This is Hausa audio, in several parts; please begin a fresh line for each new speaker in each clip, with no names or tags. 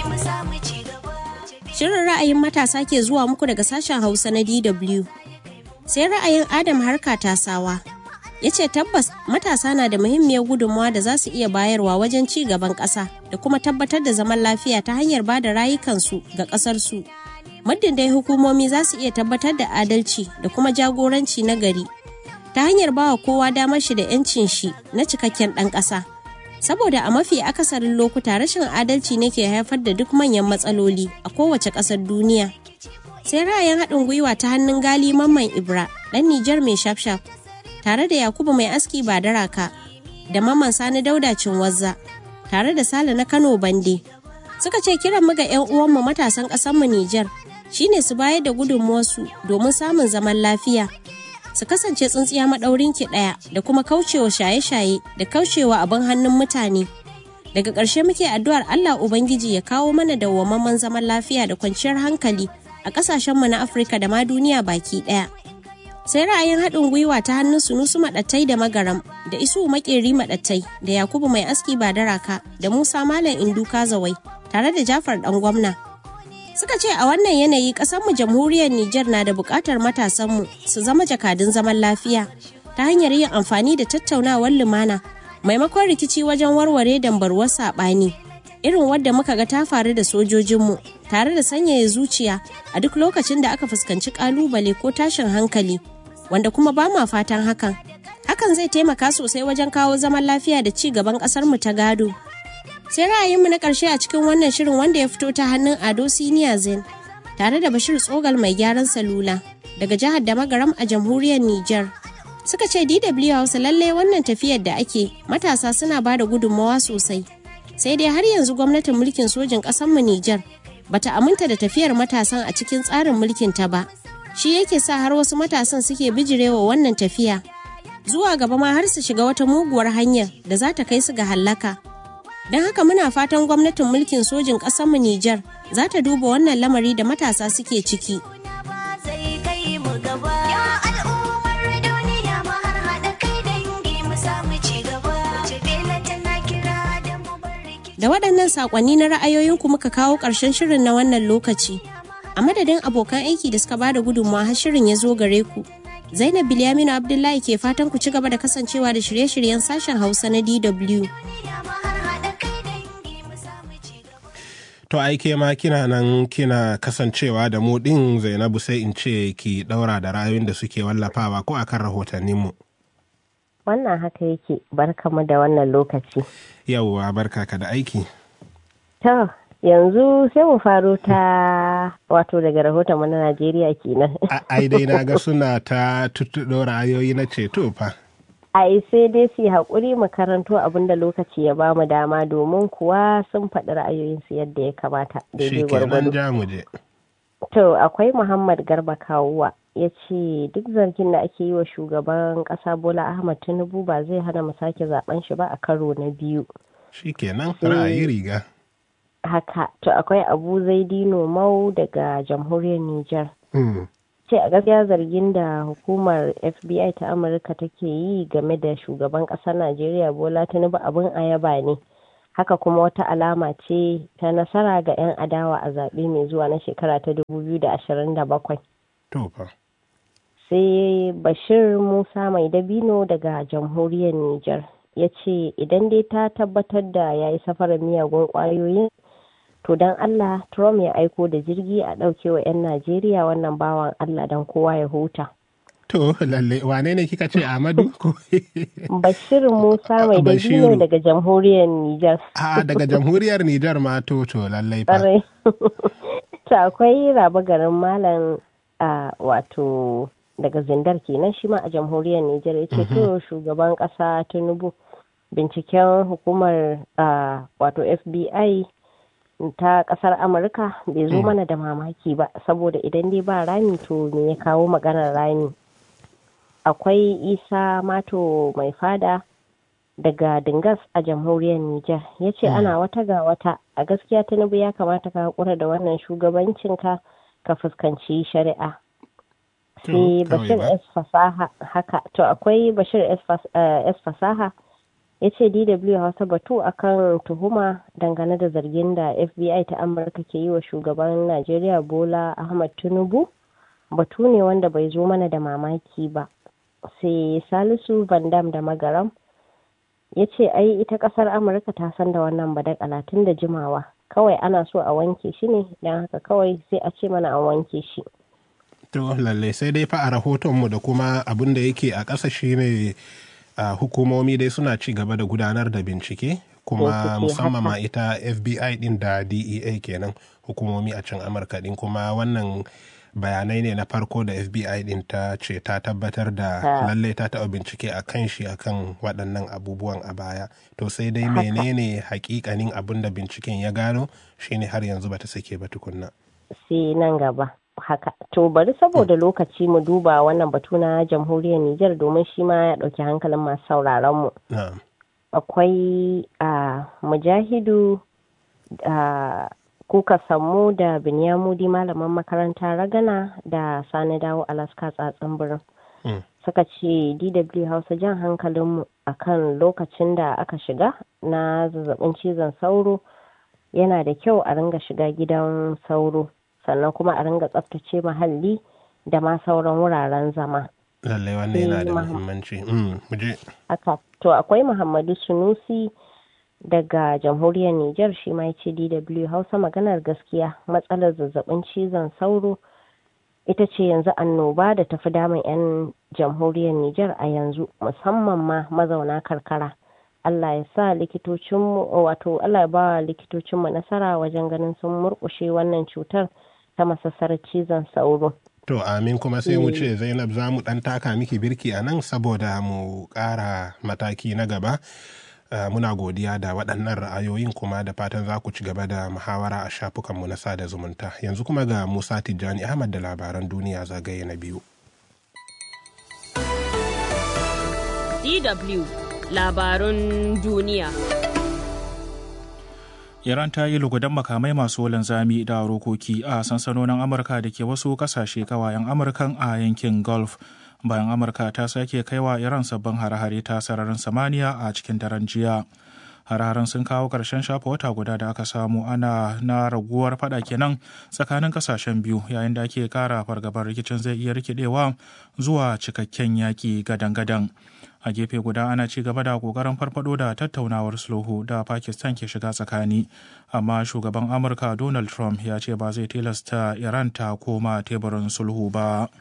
Shirin ra'ayin matasa ke zuwa muku daga sashen Hausa na DW. Sai ra'ayin Adam Harka Tasawa. Ya ce tabbas matasa na da muhimmiyar gudunmawa da za su iya bayarwa wajen ci gaban ƙasa da kuma tabbatar da zaman lafiya ta hanyar ba da rayukansu ga ƙasarsu. Muddin dai hukumomi za su iya tabbatar da adalci da kuma jagoranci na gari ta hanyar bawa kowa damar shi da 'yancin shi na cikakken ɗan ƙasa. Saboda a mafi akasarin lokuta rashin adalci ne ke haifar da duk manyan matsaloli a kowace ƙasar duniya. Sai ra'ayin haɗin gwiwa ta hannun Gali Mamman Ibra, ɗan Nijar mai shafshaf, tare da Yakubu mai aski ba da raka, da Mamman Sani Dauda Cinwazza, tare da Sale na Kano Bande. Suka ce kiran mu ga 'yan uwanmu matasan ƙasarmu Nijar shine su bayar da gudunmuwarsu domin samun zaman lafiya. Su kasance tsintsiya maɗaurin ki ɗaya da kuma kaucewa shaye-shaye da kaucewa abin hannun mutane. Daga ƙarshe muke addu'ar Allah Ubangiji ya kawo mana dawwammamen zaman lafiya da kwanciyar hankali a ƙasashenmu na Afirka da ma duniya baki ɗaya. Sai ra'ayin haɗin gwiwa ta hannun Sunusu Maɗattai da Magaram da Isu Maƙeri Maɗattai da Yakubu Mai Aski Badaraka da Musa Malam Indu Kazawai tare da Jafar Ɗan Gwamna. Suka ce a wannan yanayi ƙasarmu jamhuriyar Nijar na da buƙatar matasanmu su zama jakadun zaman lafiya ta hanyar yin amfani da tattaunawar lumana maimakon rikici wajen warware dambarwar saɓani irin wadda muka ga ta faru da sojojinmu tare da sanyaya zuciya a duk lokacin da aka fuskanci ƙalubale ko tashin hankali wanda kuma ba ma fatan hakan. Hakan zai taimaka sosai wajen kawo zaman lafiya da ci gaban ƙasarmu ta gado. Sai ra'ayinmu na ƙarshe a cikin wannan shirin wanda ya fito ta hannun Ado Siniya Zen tare da Bashir Tsogal mai gyaran salula daga jihar Damagaram a jamhuriyar Nijar. Suka ce DW Hausa lalle wannan tafiyar da ake matasa suna ba da gudunmawa sosai. Sai dai har yanzu gwamnatin mulkin sojin ƙasarmu Nijar bata aminta da tafiyar matasan a cikin tsarin mulkin ta ba. Shi yake sa har wasu matasan suke bijirewa wannan tafiya. Zuwa gaba ma har su shiga wata muguwar hanyar da za ta kai su ga hallaka. Don haka muna fatan gwamnatin mulkin sojin ƙasarmu Nijar za ta duba wannan lamari da matasa suke ciki. Da waɗannan saƙonni na ra'ayoyinku muka kawo ƙarshen shirin na wannan lokaci. A madadin abokan aiki da suka bada gudunmawa har shirin ya zo gare ku. Zainab Bilyaminu Abdullahi ke fatan ku ci gaba da kasancewa da shirye-shiryen sashen Hausa na DW.
To aike ma kina nan kina kasancewa da mu ɗin Zainabu sai in ce ki ɗaura da ra'ayoyin da suke wallafawa ko akan rahotanninmu.
Wannan haka yake barkamu da wannan lokaci.
Yauwa barka ka da aiki.
To yanzu sai mu faro ta wato daga rahotonmu na Najeriya kenan.
Ai dai na ga suna ta tuttuɗo ra'ayoyi na ceto fa.
Ai sai dai su yi haƙuri mu karanto abin da lokaci ya bamu dama domin kuwa sun faɗi ra'ayoyinsu yadda ya kamata.
Shi kenan ja mu je.
To akwai Muhammad Garba Kawuwa ya ce duk zargin da ake yi wa shugaban ƙasa Bola Ahmad Tinubu ba zai hana mu sake zaben shi ba a karo na biyu.
Shi kenan ra'ayi riga.
Haka to akwai Abu Zaidino Mau daga jamhuriyar Nijar. Ce a gaskiya zargin da hukumar FBI ta Amurka take yi game da shugaban ƙasar Najeriya Bola Tinubu abin ayaba ne. Haka kuma wata alama ce ta nasara ga 'yan adawa a zaɓe mai zuwa na shekara ta 2027.
To fa.
Sai Bashir Musa Mai Dabino daga jamhuriyar Nijar ya ce idan dai ta tabbatar da ya yi safarar miyagun ƙwayoyin to don Allah Trump ya aiko da jirgi a ɗaukewa 'yan Najeriya wannan bawan Allah don kowa ya huta.
To lalle wane ne kika ce Ahmadu?
Bashir Musa Mai Dabino daga jamhuriyar Nijar.
Daga jamhuriyar Nijar ma to lalle fa.
To akwai raba garin Malam wato daga Zindar kenan shi ma a jamhuriyar Nijar ya ce to shugaban ƙasa Tinubu binciken hukumar wato FBI ta kasar Amurka bai zo mana da mamaki ba saboda idan dai ba rami to me ya kawo maganar rami. Akwai Isa Mato Mai Fada daga Dingas a jamhuriyar Nijar ya ce ana wata ga wata a gaskiya Tinubu ya kamata ka haƙura da wannan shugabancinka ka fuskanci shari'a. Sai Bashir S Fasaha haka to akwai Bashir S Fasaha ya ce DW Hausa batu akan tuhuma dangane da zargin da FBI ta Amurka ke yi wa shugaban Najeriya Bola Ahmed Tinubu batu ne wanda bai zo mana da mamaki ba. Sai Salisu Van Dam da Magaram ya ce ai ita kasar Amurka ta san da wannan badakala tun da jimawa, kawai ana so a wanke shi ne, don haka kawai sai a ce mana an wanke shi.
To lalle sai dai fa a rahotonmu da kuma abin da yake a ƙasa shine hukumomi dai suna ci gaba da gudanar da bincike, kuma musamman ma ita FBI din da DEA kenan, hukumomi a can Amurka din, kuma wannan bayanai ne na farko da FBI din ta ce ta tabbatar da lallai ta taɓa bincike a kan shi akan waɗannan abubuwan a baya. To sai dai menene hakikanin abin da binciken ya gano shine har yanzu bata sake ba tukunna.
Sai nan gaba. Haka to bari saboda lokaci mu duba wannan batu na jamhuriyar Nijar domin shi ma ya ɗauki hankalin masu sauraron mu. Akwai Mujahidu kuka sammu da Binyamudi malaman makaranta Ragana da Sani Dawo Alaska tsatsin birin. Suka ce DW Hausa jan hankalinmu akan lokacin da aka shiga na zazzabin cizon sauro, yana da kyau a ringa shiga gidan sauro, sannan kuma a ringa tsaftace muhalli da ma sauran wuraren zama.
Lallai wannan yana da muhimmanci.
Haka to akwai Muhammadu Sunusi daga jamhuriyar Nijar, shi ma yace DW Hausa maganar gaskiya, matsalar zazzabin cizon sauro ita ce yanzu annoba da tafi damun 'yan jamhuriyar Nijar a yanzu, musamman ma mazauna karkara. Allah ya sa likitocinmu, wato Allah ya ba likitocinmu nasara wajen ganin sun murƙushe wannan cutar ta masassarar cizon sauro.
To amin, kuma sai mu ce Zainab za mu ɗan taka miki birki a nan saboda mu ƙara mataki na gaba. Muna godiya da waɗannan ra'ayoyin, kuma da fatan za ku ci gaba da muhawara a shafukanmu na sada zumunta. Yanzu kuma ga Musa Tijjani Ahmad da labaran duniya zagaye na biyu.
DW labarun duniya.
Iran ta yi lugudan makamai masu linzami da rokoki a sansanonin Amurka da ke wasu kasashe kawayen Amurkan a yankin Gulf, bayan Amurka ta sake kaiwa Iran sabbin hare-hare ta sararin samaniya a cikin daren jiya. Hare-haren sun kawo ƙarshen shafa wata guda da aka samu ana na raguwar fada kenan tsakanin kasashen biyu, yayin da ake kara fargabar rikicin zai iya rikidewa zuwa cikakken yaƙi gadan-gadan. A gefe guda ana ci gaba da kokarin farfado da tattaunawar sulhu da Pakistan ke shiga tsakani, amma shugaban Amurka Donald Trump ya ce ba zai tilasta Iran ta koma teburin sulhu ba.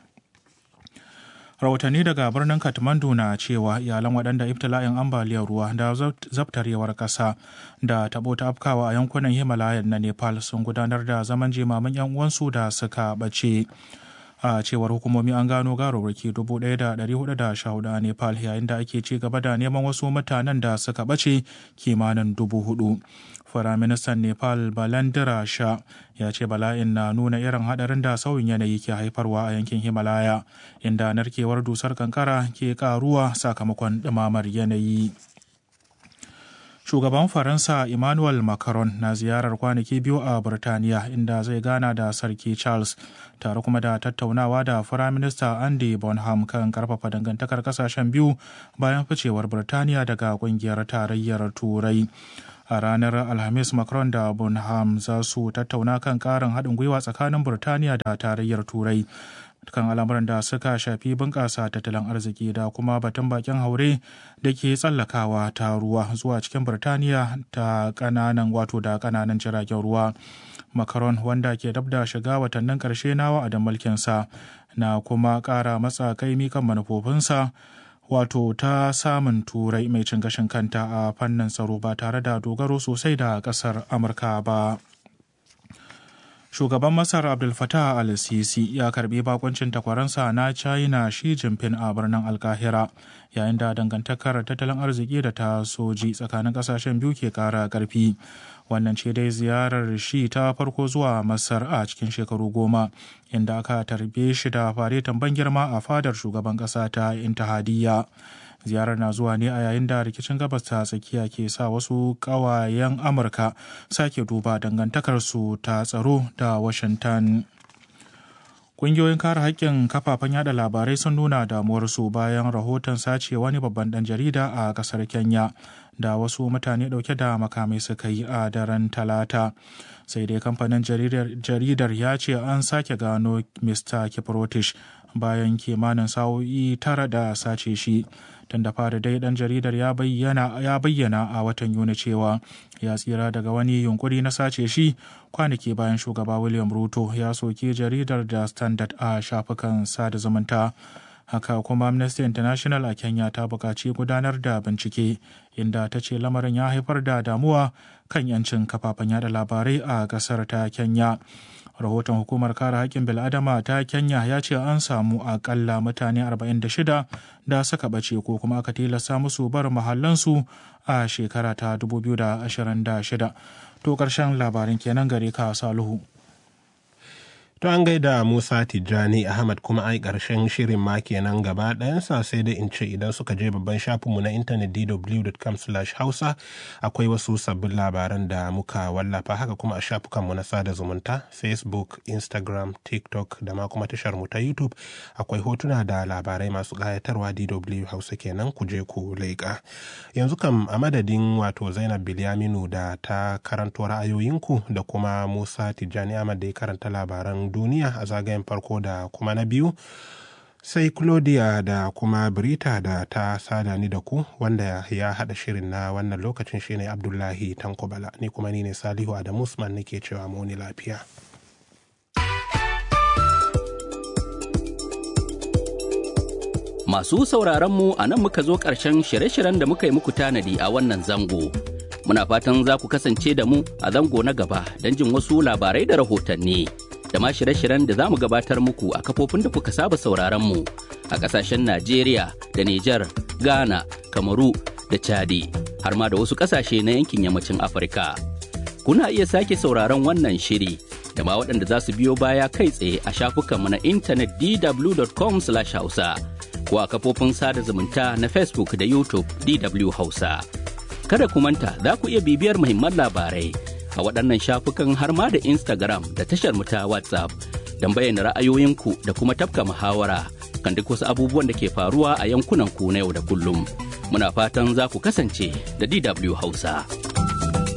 Rahotanni daga birnin Kathmandu na cewa iyalan waɗanda ibtila'in ambaliyar ruwa da zabtarewar ƙasa da taɓo ta afkawa a yankunan Himalayan na Nepal sun gudanar da zaman jimamin 'yan uwansu da suka ɓace. A cewar hukumomi an gano gawarwaki 1,414 a Nepal, yayin da ake ci gaba da neman wasu mutanen da suka ɓace kimanin 4,000. Firaministan Nepal Balandira Shah ya ce bala'in na nuna irin haɗarin da sauyin yanayi ke haifarwa a yankin Himalaya, inda narkewar dusar kankara ke ƙaruwa sakamakon ɗumamar yanayi. Shugaban Faransa Emmanuel Macron na ziyarar kwanaki biyu a Burtaniya, inda zai gana da Sarki Charles tare kuma da tattaunawa da Firaminista Andy Bonham kan karfafa dangantakar kasashen biyu bayan ficewar Burtaniya daga kungiyar tarayyar Turai. A ranar Alhamis, Macron da Bonham za su tattauna kan karin haɗin gwiwa tsakanin Burtaniya da tarayyar Turai kan al'amuran da suka shafi bunƙasa tattalin arziki da kuma batun bakin haure da ke tsallakawa ta ruwa zuwa cikin Burtaniya ta ƙananan jiragen ruwa. Macron, wanda ke dab da shiga watannin ƙarshe na wa'adin mulkinsa, na kuma ƙara matsa kaimi kan manufofinsa ta samun Turai mai cin gashin kanta a fannin tsaro ba tare da dogaro sosai da ƙasar Amurka ba. Shugaban Masar Abdel Fattah al-Sisi ya karbi bakuncin takwaransa na China Xi Jinping a birnin Alkahira, yayin da dangantakar tattalin arziki da ta soji tsakanin kasashen biyu ke kara karfi. Wannan ce dai ziyarar Xi ta farko zuwa Masar a cikin shekaru 10, inda aka tarbe shi da faretin ban girma a fadar shugaban kasa ta Intihadiyya. Ziyarar na zuwa ne a yayin da rikicin gabas ta tsakiya ke sa wasu ƙawayen Amurka sake duba dangantakarsu ta tsaro da Washington. Ƙungiyoyin kare haƙƙin kafafen yada labarai sun nuna damuwarsu bayan rahoton sace wani babban ɗan jarida a ƙasar Kenya da wasu mutane ɗauke da makamai suka yi a daren Talata. Sai dai kamfanin jaridar ya ce an sake gano Mr. Kiprotich bayan kimanin sa'o'i 9 da sace shi. Tun da fari dai dan jaridar ya bayyana a watan Yuni cewa ya tsira daga wani yunkuri na sace shi kwanaki bayan shugaba William Ruto ya soki jaridar da Standard a shafukan sada zumunta. Haka kuma Amnesty International a Kenya ta buƙaci gudanar da bincike inda ta ce lamarin ya haifar da damuwa kan 'yancin kafafen yada labarai a ƙasar ta Kenya. Rahoton hukumar kare haƙƙin bil'adama ta Kenya ya ce an samu aƙalla mutane 46 da suka ɓace ko kuma aka tilasta musu bar mahallansu a shekara ta 2026. To ƙarshen labarin kenan gare ka Salihu.
To an gaida Musa Tijjani Ahmad kuma ai ƙarshen shirin ma kenan gaba ɗayansa sai dai in ce idan suka je babban shafinmu na intanet dw.com/hausa akwai wasu sabbin labaran da muka wallafa haka kuma a shafukanmu na sada zumunta Facebook, Instagram, TikTok da ma kuma tashar mu ta YouTube akwai hotuna da labarai masu ƙayatarwa DW Hausa kenan ku je ku leƙa. Yanzu kam a madadin wato Zainab Bilyaminu da ta karanto ra'ayoyinku da kuma Musa Tijjani Ahmad da ya karanta labaran duniya a zagayen farko da kuma na biyu sai Claudia da kuma Brita da ta sada ni da ku wanda ya haɗa shirin na wannan lokacin shine Abdullahi Tankobala ni kuma ni ne Salihu Adamu Usman nake cewa mu ni lafiya.
Masu sauraron mu a nan muka zo ƙarshen shirye-shiryen da muka yi muku tanadi a wannan zango. Muna fatan za ku kasance da mu a zango na gaba don jin wasu labarai da rahotanni. Da ma shirye-shiryen da za mu gabatar muku a kafofin da kuka saba sauraron mu a ƙasashen Najeriya da Nijar, Ghana, Kamaru da Chadi, har ma da wasu ƙasashe na yankin yammacin Afirka. Kuna iya sake sauraron wannan shiri da ma waɗanda za su biyo baya kai tsaye a shafukanmu na intanet dw.com/hausa ko a kafofin sada zumunta na Facebook da YouTube DW Hausa. Kada ku manta za ku iya bibiyar muhimman labarai a waɗannan shafukan har ma da Instagram da tashar mu ta WhatsApp don bayyana ra'ayoyinku da kuma tafka muhawara kan duk wasu abubuwan da ke faruwa a yankunan ku na yau da kullum. Muna fatan za ku kasance da DW Hausa.